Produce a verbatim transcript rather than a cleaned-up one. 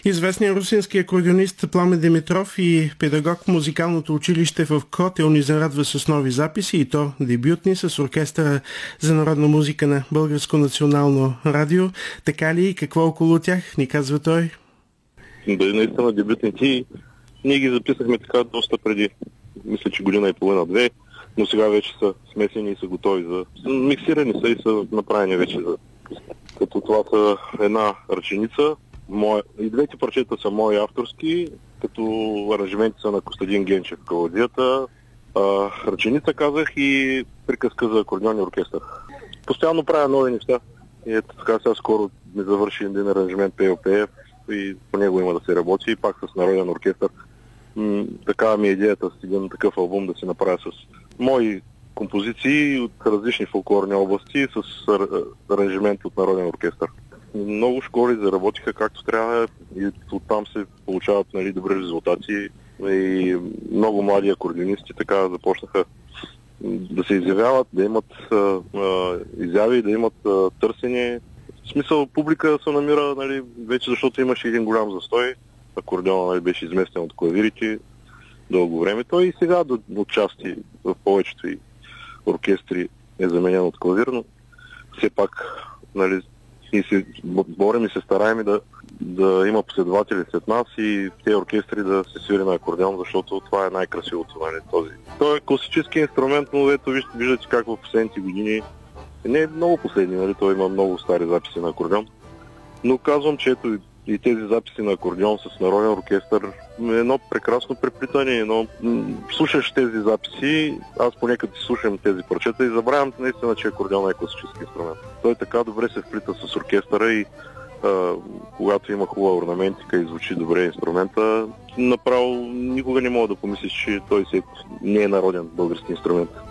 Известният русински акордеонист Пламен Димитров и педагог в музикалното училище в Котел ни зарадва с нови записи, и то дебютни, с оркестъра за народна музика на Българско национално радио. Така ли и какво около тях, ни казва той? Да, наистина дебютните. Ние ги записахме така доста преди, мисля, че година и половина-две, но сега вече са смесени и са готови за... Миксирани са и са направени вече за... Като това са една ръченица. Моя... И двете парчета са мои авторски, като аранжименти са на Костадин Генчев в каладията. А, ръченица казах и приказка за акордеонен оркестър. Постоянно правя нови неща. И ето така сега скоро ми завърши един аранжимент Пейо Пеев и по него има да се работи, и пак с народен оркестър. М- такава ми е идеята с един такъв албум да се направя с мои композиции от различни фолклорни области с аранжимент от народен оркестър. Много школи заработиха както трябва и оттам се получават, нали, добри резултати, и много млади акордеонисти така започнаха да се изявяват, да имат а, а, изяви, да имат а, търсене. В смисъл, публика се намира, нали, вече, защото имаше един голям застой. Акордеонът, нали, беше изместен от клавирите дълго време. Той и сега до, до части в повечето и оркестри е заменен от клавир, но все пак, нали, и се борим и се стараем да, да има последователи след нас и тези оркестри да се свири на акордеон, защото това е най-красивото, нали, този. Той е класически инструмент, но ето виждате, виждате как в последните години, не е много последни, нали, той има много стари записи на акордеон, но казвам, че ето и тези записи на акордеон с народен оркестър е едно прекрасно преплитане, едно... Слушаш тези записи, аз понекога слушам тези парчета и забравям наистина, че акордеон е класически инструмент. Той така добре се вплита с оркестъра и а, когато има хубава орнаментика и звучи добре инструмента, направо никога не мога да помислиш, че той си не е народен български инструмент.